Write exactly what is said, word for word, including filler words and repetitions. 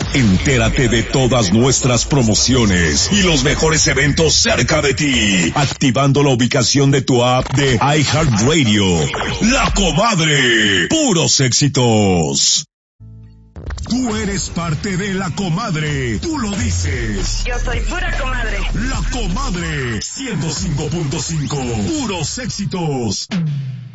Entérate de todas nuestras promociones y los mejores eventos cerca de ti, activando la ubicación de tu app de iHeartRadio. La Comadre, puros éxitos. Tú eres parte de La Comadre, tú lo dices. Yo soy pura comadre. La Comadre, ciento cinco punto cinco, puros éxitos.